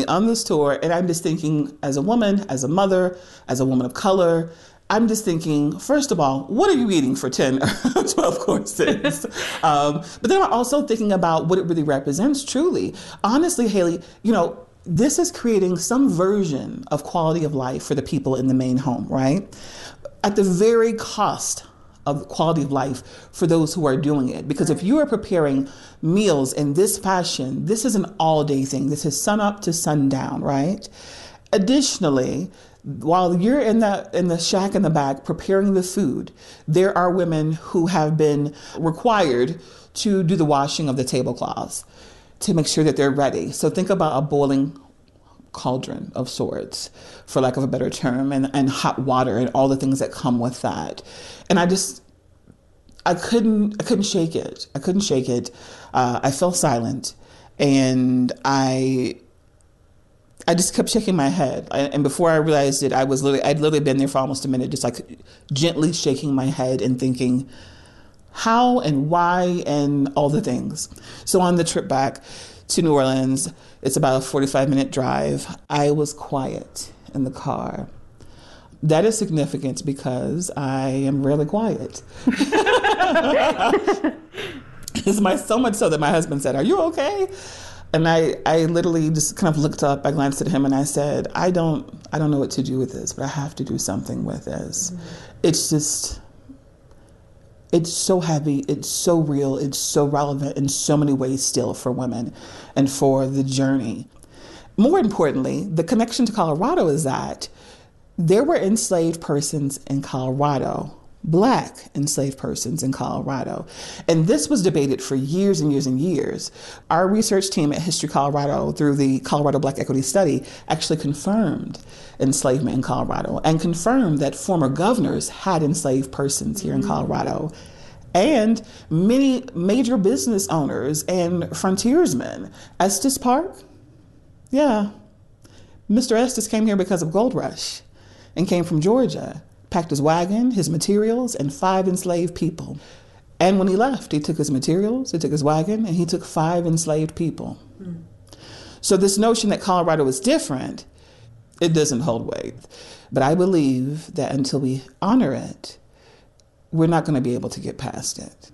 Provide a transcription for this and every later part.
family on this tour, and I'm just thinking, as a woman, as a mother, as a woman of color, I'm just thinking, first of all, what are you eating for 10 or 12 courses? But then I'm also thinking about what it really represents, truly. Honestly, Haley, this is creating some version of quality of life for the people in the main home, right? At the very cost of quality of life for those who are doing it. Because if you are preparing meals in this fashion, this is an all-day thing. This is sun up to sundown, right? Additionally, while you're in the shack in the back preparing the food, there are women who have been required to do the washing of the tablecloths to make sure that they're ready. So think about a boiling cauldron of sorts, for lack of a better term, and hot water and all the things that come with that. And I couldn't shake it. I couldn't shake it. I fell silent, and I just kept shaking my head. And before I realized it, I'd literally been there for almost a minute, just like gently shaking my head and thinking, how and why and all the things. So on the trip back to New Orleans, it's about a 45-minute drive. I was quiet in the car. That is significant because I am rarely quiet. It's so much so that my husband said, "Are you okay?" And I literally just kind of looked up. I glanced at him and I said, I don't know what to do with this, but I have to do something with this. Mm-hmm. It's so heavy, it's so real, it's so relevant in so many ways still for women and for the journey. More importantly, the connection to Colorado is that there were enslaved persons in Colorado, Black enslaved persons in Colorado. And this was debated for years and years and years. Our research team at History Colorado, through the Colorado Black Equity Study, actually confirmed enslavement in Colorado and confirmed that former governors had enslaved persons here in Colorado. And many major business owners and frontiersmen. Estes Park, yeah. Mr. Estes came here because of Gold Rush and came from Georgia. Packed his wagon, his materials, and 5 enslaved people. And when he left, he took his materials, he took his wagon, and he took 5 enslaved people. Mm. So this notion that Colorado is different, it doesn't hold weight. But I believe that until we honor it, we're not going to be able to get past it.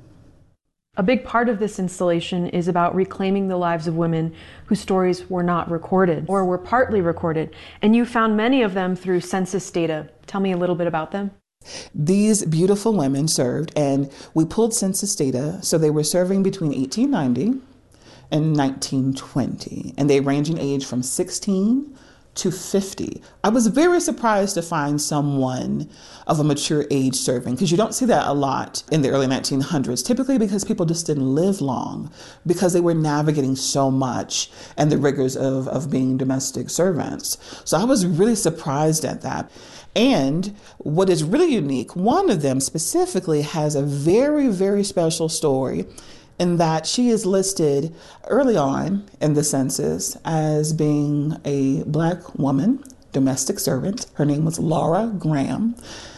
A big part of this installation is about reclaiming the lives of women whose stories were not recorded or were partly recorded. And you found many of them through census data. Tell me a little bit about them. These beautiful women served, and we pulled census data. So they were serving between 1890 and 1920, and they range in age from 16 to 50. I was very surprised to find someone of a mature age serving, because you don't see that a lot in the early 1900s, typically because people just didn't live long, because they were navigating so much and the rigors of being domestic servants. So I was really surprised at that. And what is really unique, one of them specifically has a very, very special story in that she is listed early on in the census as being a Black woman, domestic servant. Her name was Laura Graham.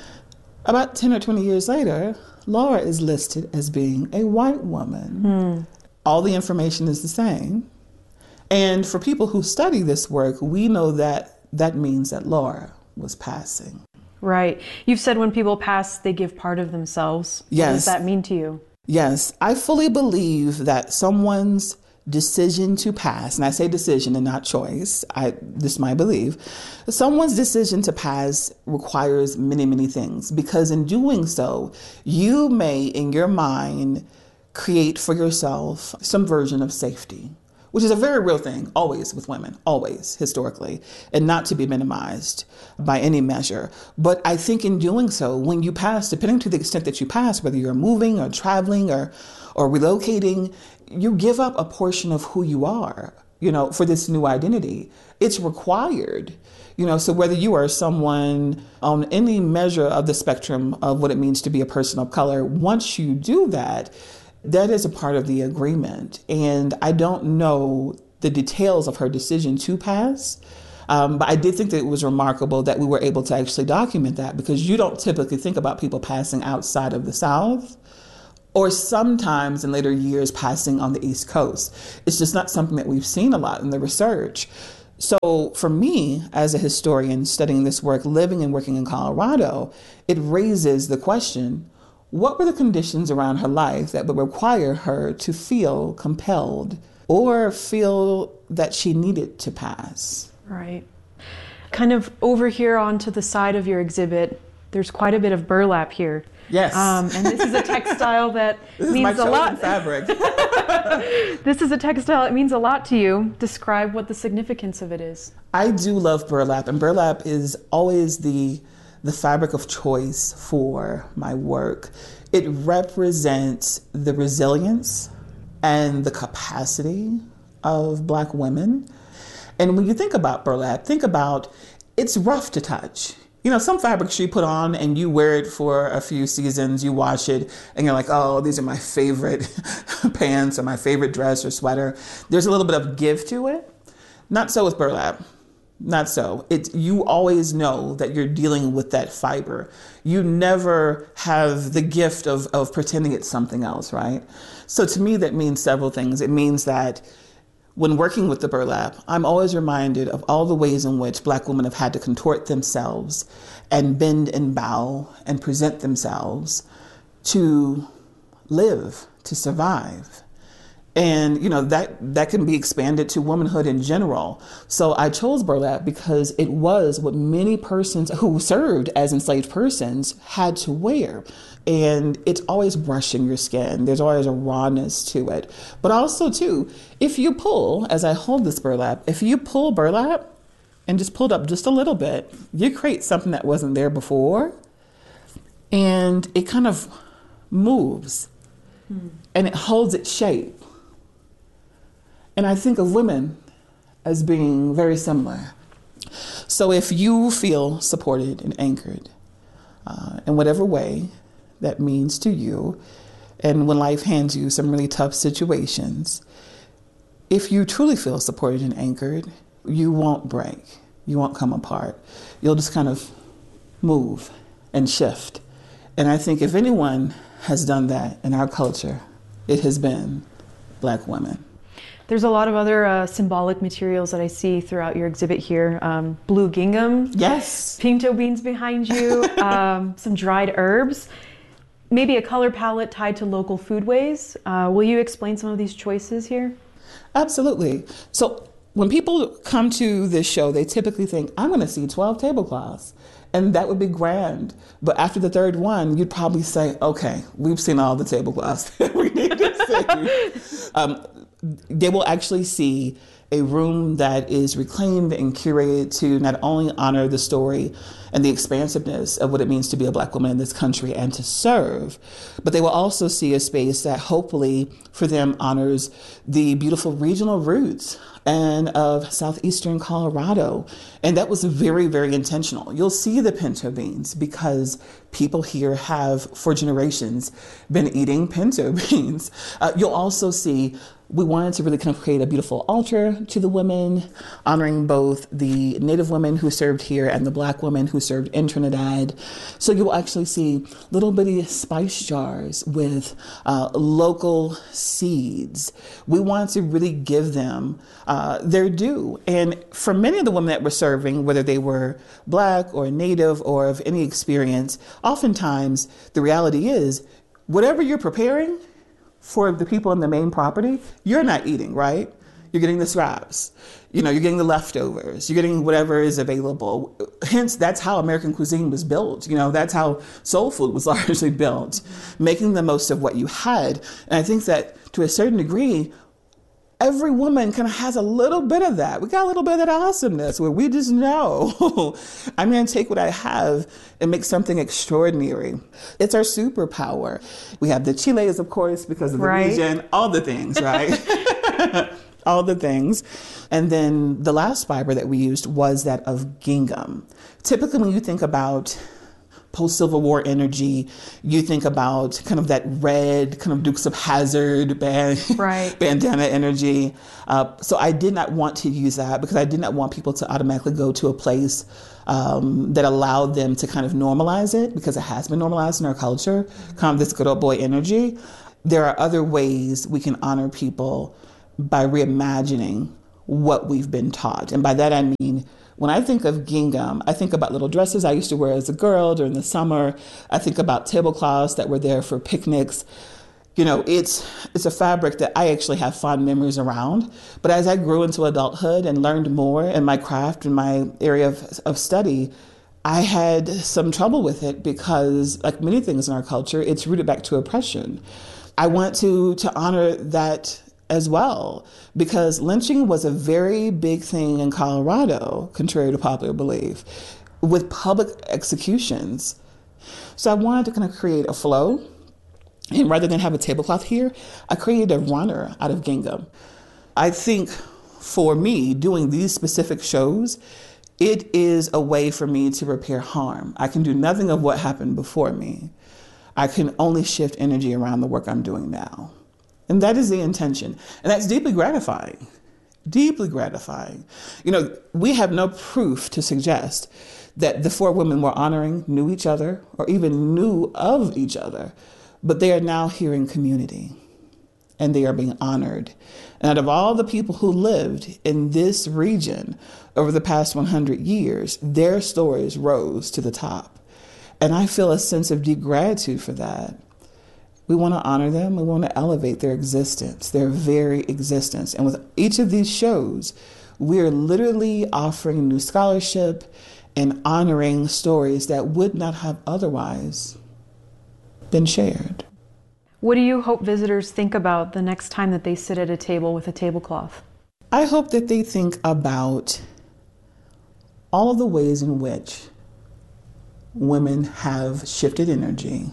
About 10 or 20 years later, Laura is listed as being a white woman. All the information is the same. And for people who study this work, we know that that means that Laura was passing. Right. You've said when people pass, they give part of themselves. Yes. What does that mean to you? Yes, I fully believe that someone's decision to pass, and I say decision and not choice, this is my belief, someone's decision to pass requires many, many things, because in doing so, you may, in your mind, create for yourself some version of safety, which is a very real thing, always with women, always, historically, and not to be minimized by any measure. But I think in doing so, when you pass, depending to the extent that you pass, whether you're moving or traveling or relocating, you give up a portion of who you are, for this new identity. It's required, so whether you are someone on any measure of the spectrum of what it means to be a person of color, once you do that, that is a part of the agreement. And I don't know the details of her decision to pass, but I did think that it was remarkable that we were able to actually document that, because you don't typically think about people passing outside of the South, or sometimes in later years passing on the East Coast. It's just not something that we've seen a lot in the research. So for me, as a historian studying this work, living and working in Colorado, it raises the question, what were the conditions around her life that would require her to feel compelled or feel that she needed to pass? Right. Kind of over here onto the side of your exhibit, there's quite a bit of burlap here. Yes. And this is a textile that means a lot. Fabric. This is a textile that means a lot to you. Describe what the significance of it is. I do love burlap, and burlap is always the fabric of choice for my work. It represents the resilience and the capacity of Black women. And when you think about burlap, think about it's rough to touch. You know, some fabrics you put on and you wear it for a few seasons, you wash it, and you're like, oh, these are my favorite pants or my favorite dress or sweater. There's a little bit of give to it. Not so with burlap. Not so. You always know that you're dealing with that fiber. You never have the gift of pretending it's something else, right? So to me, that means several things. It means that when working with the burlap, I'm always reminded of all the ways in which Black women have had to contort themselves and bend and bow and present themselves to live, to survive. And, you know, that can be expanded to womanhood in general. So I chose burlap because it was what many persons who served as enslaved persons had to wear. And it's always brushing your skin. There's always a rawness to it. But also, too, if you pull, as I hold this burlap, if you pull burlap and just pull it up just a little bit, you create something that wasn't there before. And it kind of moves and it holds its shape. And I think of women as being very similar. So if you feel supported and anchored in whatever way that means to you, and when life hands you some really tough situations, if you truly feel supported and anchored, you won't break. You won't come apart. You'll just kind of move and shift. And I think if anyone has done that in our culture, it has been Black women. There's a lot of other symbolic materials that I see throughout your exhibit here. Blue gingham. Yes. Pinto beans behind you. Some dried herbs. Maybe a color palette tied to local foodways. Will you explain some of these choices here? Absolutely. So when people come to this show, they typically think, I'm going to see 12 tablecloths. And that would be grand. But after the third one, you'd probably say, okay, we've seen all the tablecloths that we need to see. They will actually see a room that is reclaimed and curated to not only honor the story and the expansiveness of what it means to be a Black woman in this country and to serve, but they will also see a space that hopefully for them honors the beautiful regional roots and of southeastern Colorado. And that was very, very intentional. You'll see the pinto beans because people here have, for generations, been eating pinto beans. You'll also see we wanted to really kind of create a beautiful altar to the women, honoring both the Native women who served here and the Black women who served in Trinidad. So you'll actually see little bitty spice jars with local seeds. We wanted to really give them their due. And for many of the women that were serving, whether they were Black or Native or of any experience, oftentimes the reality is whatever you're preparing for the people in the main property, you're not eating, right? You're getting the scraps. You know, you're getting the leftovers. You're getting whatever is available. Hence, that's how American cuisine was built. You know, that's how soul food was largely built, making the most of what you had. And I think that to a certain degree, every woman kind of has a little bit of that. We got a little bit of that awesomeness where we just know, I'm going to take what I have and make something extraordinary. It's our superpower. We have the chiles, of course, because of the region, all the things, right? All the things. And then the last fiber that we used was that of gingham. Typically, when you think about post-Civil War energy, you think about kind of that red kind of Dukes of Hazzard bandana energy. So I did not want to use that because I did not want people to automatically go to a place that allowed them to kind of normalize it, because it has been normalized in our culture, kind of this good old boy energy. There are other ways we can honor people by reimagining what we've been taught. And by that I mean, when I think of gingham, I think about little dresses I used to wear as a girl during the summer. I think about tablecloths that were there for picnics. You know, it's a fabric that I actually have fond memories around. But as I grew into adulthood and learned more in my craft and my area of study, I had some trouble with it because, like many things in our culture, it's rooted back to oppression. I want to honor that as well, because lynching was a very big thing in Colorado, contrary to popular belief, with public executions. So I wanted to kind of create a flow. And rather than have a tablecloth here, I created a runner out of gingham. I think for me, doing these specific shows, it is a way for me to repair harm. I can do nothing of what happened before me. I can only shift energy around the work I'm doing now. And that is the intention. And that's deeply gratifying. Deeply gratifying. You know, we have no proof to suggest that the four women we're honoring knew each other or even knew of each other, but they are now here in community and they are being honored. And out of all the people who lived in this region over the past 100 years, their stories rose to the top. And I feel a sense of deep gratitude for that. We want to honor them. We want to elevate their existence, their very existence. And with each of these shows, we're literally offering new scholarship and honoring stories that would not have otherwise been shared. What do you hope visitors think about the next time that they sit at a table with a tablecloth? I hope that they think about all of the ways in which women have shifted energy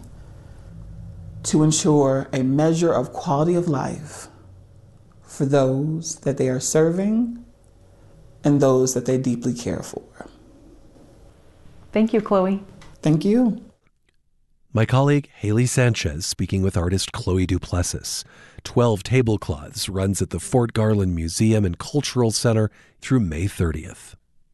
to ensure a measure of quality of life for those that they are serving and those that they deeply care for. Thank you, Chloe. Thank you. My colleague Haley Sanchez speaking with artist Chloe Duplessis. 12 Tablecloths runs at the Fort Garland Museum and Cultural Center through May 30th.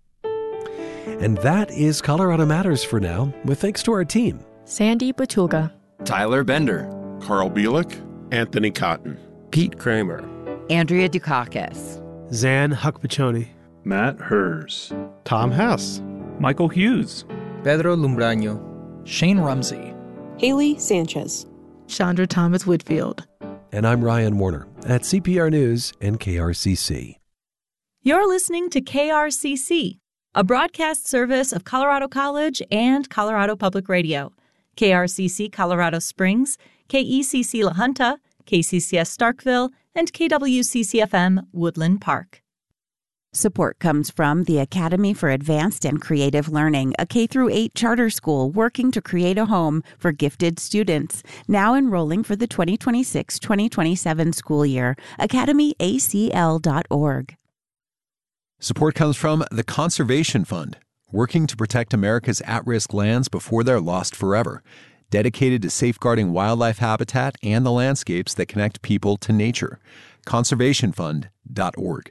And that is Colorado Matters for now, with thanks to our team. Sandy Batulga, Tyler Bender, Carl Bielik, Anthony Cotton, Pete Kramer, Andrea Dukakis, Zan Huckpachoni, Matt Hers, Tom Hess, Michael Hughes, Pedro Lumbraño, Shane Rumsey, Haley Sanchez, Chandra Thomas Whitfield. And I'm Ryan Warner at CPR News and KRCC. You're listening to KRCC, a broadcast service of Colorado College and Colorado Public Radio. KRCC Colorado Springs, KECC La Junta, KCCS Starkville, and KWCC-FM Woodland Park. Support comes from the Academy for Advanced and Creative Learning, a K-8 charter school working to create a home for gifted students. Now enrolling for the 2026-2027 school year. academyacl.org. Support comes from the Conservation Fund, working to protect America's at-risk lands before they're lost forever. Dedicated to safeguarding wildlife habitat and the landscapes that connect people to nature. conservationfund.org.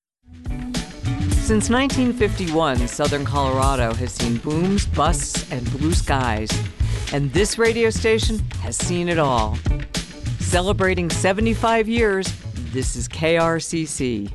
Since 1951, Southern Colorado has seen booms, busts, and blue skies. And this radio station has seen it all. Celebrating 75 years, this is KRCC.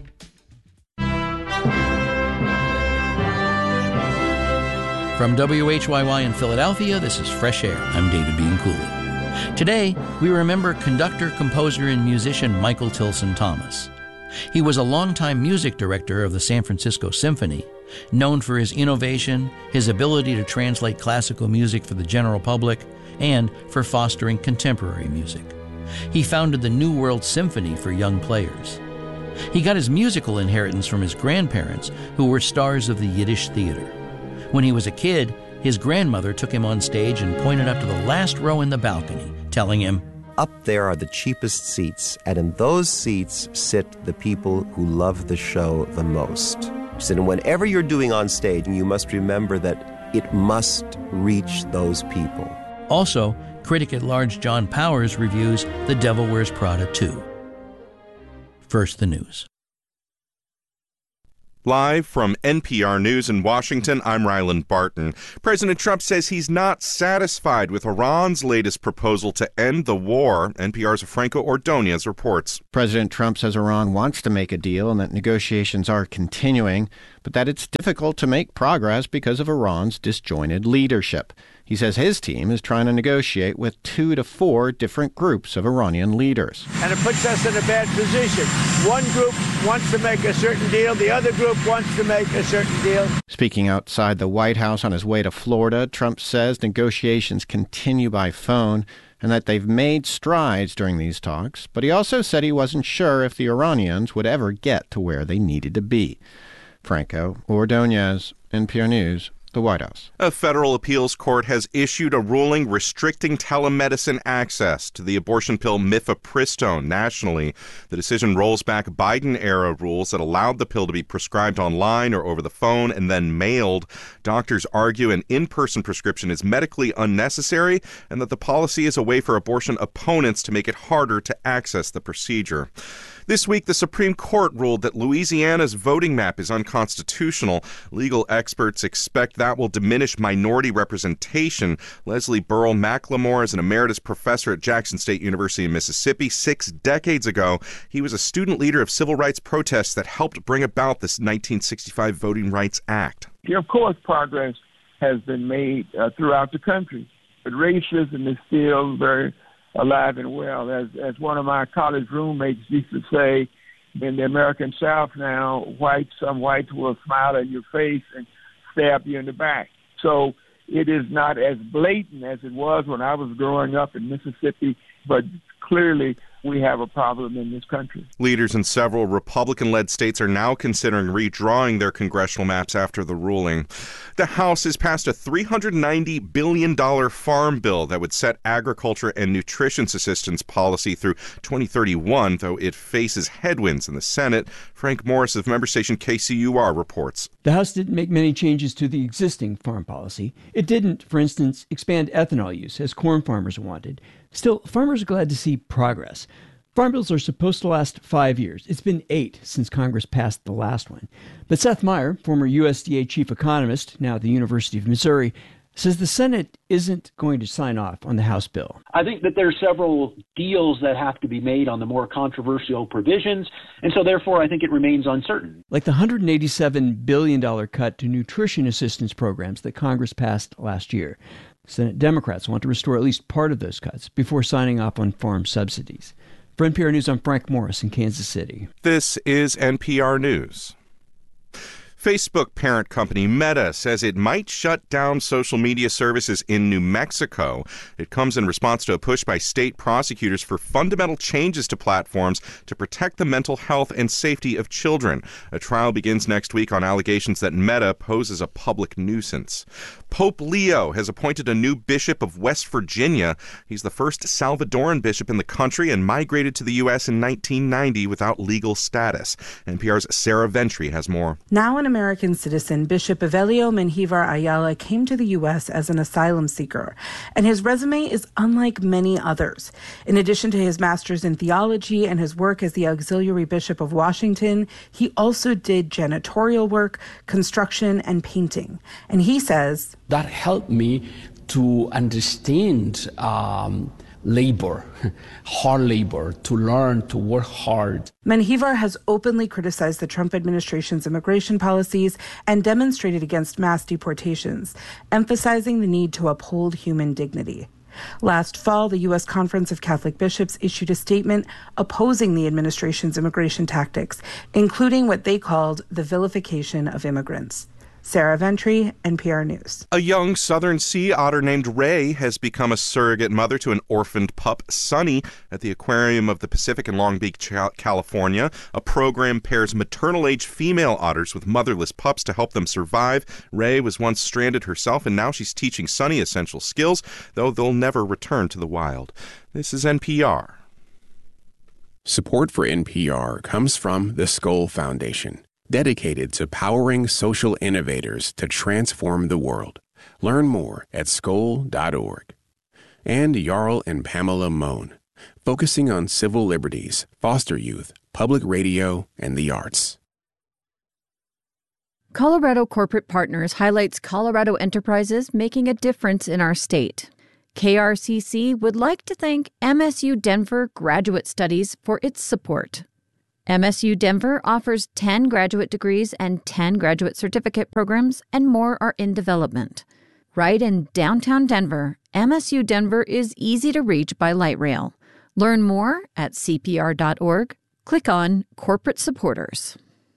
From WHYY in Philadelphia, this is Fresh Air. I'm David Bean Cooley. Today, we remember conductor, composer, and musician Michael Tilson Thomas. He was a longtime music director of the San Francisco Symphony, known for his innovation, his ability to translate classical music for the general public, and for fostering contemporary music. He founded the New World Symphony for young players. He got his musical inheritance from his grandparents, who were stars of the Yiddish theater. When he was a kid, his grandmother took him on stage and pointed up to the last row in the balcony, telling him, "Up there are the cheapest seats, and in those seats sit the people who love the show the most." She said, and whenever you're doing on stage, you must remember that it must reach those people. Also, critic at large John Powers reviews The Devil Wears Prada 2. First, the news. Live from NPR News in Washington, I'm Ryland Barton. President Trump says he's not satisfied with Iran's latest proposal to end the war. NPR's Franco Ordonez reports. President Trump says Iran wants to make a deal and that negotiations are continuing, but that it's difficult to make progress because of Iran's disjointed leadership. He says his team is trying to negotiate with 2 to 4 different groups of Iranian leaders. And it puts us in a bad position. One group wants to make a certain deal, the other group wants to make a certain deal. Speaking outside the White House on his way to Florida, Trump says negotiations continue by phone and that they've made strides during these talks, but he also said he wasn't sure if the Iranians would ever get to where they needed to be. Franco Ordonez, NPR News, the White House. A federal appeals court has issued a ruling restricting telemedicine access to the abortion pill mifepristone nationally. The decision rolls back Biden-era rules that allowed the pill to be prescribed online or over the phone and then mailed. Doctors argue an in-person prescription is medically unnecessary and that the policy is a way for abortion opponents to make it harder to access the procedure. This week, the Supreme Court ruled that Louisiana's voting map is unconstitutional. Legal experts expect that will diminish minority representation. Leslie Burrell McLemore is an emeritus professor at Jackson State University in Mississippi. 6 decades ago, he was a student leader of civil rights protests that helped bring about this 1965 Voting Rights Act. Of course, progress has been made throughout the country, but racism is still very alive and well. As one of my college roommates used to say, in the American South now, some whites will smile in your face and stab you in the back. So it is not as blatant as it was when I was growing up in Mississippi, but clearly we have a problem in this country. Leaders in several Republican-led states are now considering redrawing their congressional maps after the ruling. The House has passed a $390 billion farm bill that would set agriculture and nutrition assistance policy through 2031, though it faces headwinds in the Senate. Frank Morris of member station KCUR reports. The House didn't make many changes to the existing farm policy. It didn't, for instance, expand ethanol use, as corn farmers wanted. Still, farmers are glad to see progress. Farm bills are supposed to last 5 years. It's been 8 since Congress passed the last one. But Seth Meyer, former USDA chief economist, now at the University of Missouri, says the Senate isn't going to sign off on the House bill. I think that there are several deals that have to be made on the more controversial provisions, and so therefore I think it remains uncertain. Like the $187 billion cut to nutrition assistance programs that Congress passed last year. Senate Democrats want to restore at least part of those cuts before signing off on farm subsidies. For NPR News, I'm Frank Morris in Kansas City. This is NPR News. Facebook parent company Meta says it might shut down social media services in New Mexico. It comes in response to a push by state prosecutors for fundamental changes to platforms to protect the mental health and safety of children. A trial begins next week on allegations that Meta poses a public nuisance. Pope Leo has appointed a new bishop of West Virginia. He's the first Salvadoran bishop in the country and migrated to the U.S. in 1990 without legal status. NPR's Sarah Ventry has more. Now an American citizen, Bishop Evelio Menjivar Ayala came to the U.S. as an asylum seeker, and his resume is unlike many others. In addition to his master's in theology and his work as the auxiliary bishop of Washington, he also did janitorial work, construction, and painting. And he says, that helped me to understand labor, hard labor, to learn to work hard. Menjivar has openly criticized the Trump administration's immigration policies and demonstrated against mass deportations, emphasizing the need to uphold human dignity. Last fall, the U.S. Conference of Catholic Bishops issued a statement opposing the administration's immigration tactics, including what they called the vilification of immigrants. Sarah Ventry, NPR News. A young southern sea otter named Ray has become a surrogate mother to an orphaned pup, Sunny, at the Aquarium of the Pacific in Long Beach, California. A program pairs maternal-age female otters with motherless pups to help them survive. Ray was once stranded herself, and now she's teaching Sunny essential skills, though they'll never return to the wild. This is NPR. Support for NPR comes from the Skoll Foundation, dedicated to powering social innovators to transform the world. Learn more at skoll.org. And Jarl and Pamela Mohn, focusing on civil liberties, foster youth, public radio, and the arts. Colorado Corporate Partners highlights Colorado enterprises making a difference in our state. KRCC would like to thank MSU Denver Graduate Studies for its support. MSU Denver offers 10 graduate degrees and 10 graduate certificate programs, and more are in development. Right in downtown Denver, MSU Denver is easy to reach by light rail. Learn more at cpr.org. Click on Corporate Supporters.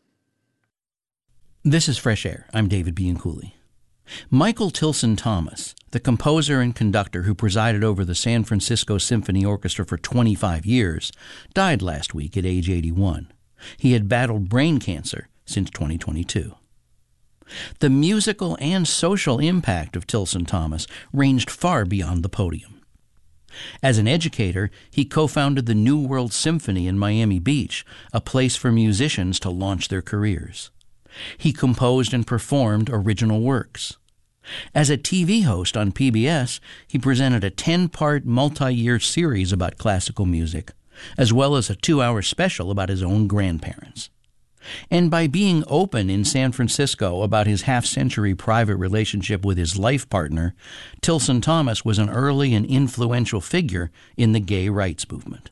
This is Fresh Air. I'm David Bianculli. Michael Tilson Thomas, the composer and conductor who presided over the San Francisco Symphony Orchestra for 25 years, died last week at age 81. He had battled brain cancer since 2022. The musical and social impact of Tilson Thomas ranged far beyond the podium. As an educator, he co-founded the New World Symphony in Miami Beach, a place for musicians to launch their careers. He composed and performed original works. As a TV host on PBS, he presented a 10-part multi-year series about classical music, as well as a 2-hour special about his own grandparents. And by being open in San Francisco about his half-century private relationship with his life partner, Tilson Thomas was an early and influential figure in the gay rights movement.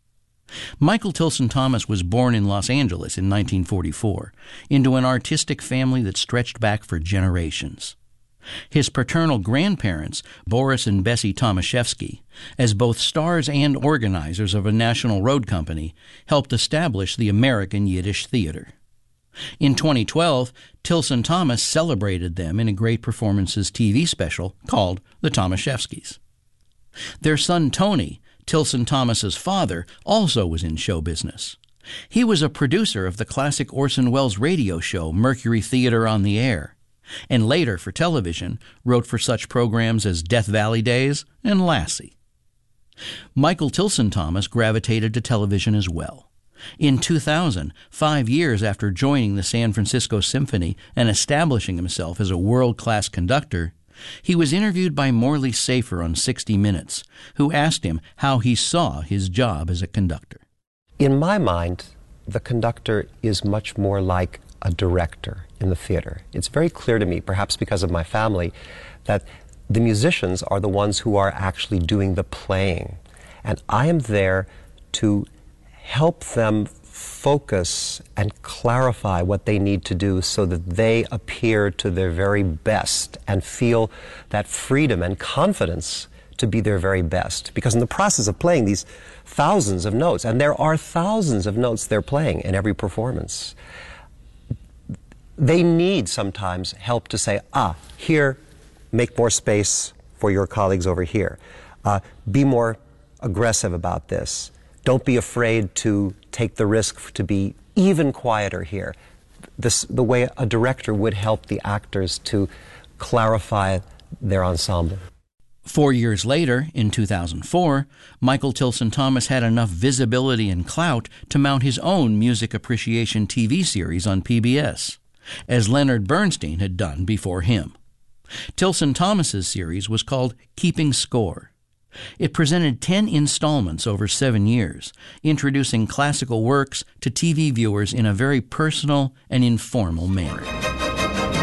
Michael Tilson Thomas was born in Los Angeles in 1944 into an artistic family that stretched back for generations. His paternal grandparents, Boris and Bessie Tomaszewski, as both stars and organizers of a national road company, helped establish the American Yiddish Theater. In 2012, Tilson Thomas celebrated them in a Great Performances TV special called The Tomaszewskis. Their son Tony, Tilson Thomas's father, also was in show business. He was a producer of the classic Orson Welles radio show Mercury Theater on the Air, and later for television wrote for such programs as Death Valley Days and Lassie. Michael Tilson Thomas gravitated to television as well. In 2000, 5 years after joining the San Francisco Symphony and establishing himself as a world-class conductor, he was interviewed by Morley Safer on 60 Minutes, who asked him how he saw his job as a conductor. In my mind, the conductor is much more like a director in the theater. It's very clear to me, perhaps because of my family, that the musicians are the ones who are actually doing the playing. And I am there to help them focus and clarify what they need to do so that they appear to their very best and feel that freedom and confidence to be their very best. Because in the process of playing these thousands of notes, and there are thousands of notes they're playing in every performance, they need sometimes help to say, here, make more space for your colleagues over here. Be more aggressive about this. Don't be afraid to take the risk to be even quieter here. The way a director would help the actors to clarify their ensemble. 4 years later, in 2004, Michael Tilson Thomas had enough visibility and clout to mount his own music appreciation TV series on PBS, as Leonard Bernstein had done before him. Tilson Thomas's series was called Keeping Score. It presented 10 installments over 7 years, introducing classical works to TV viewers in a very personal and informal manner.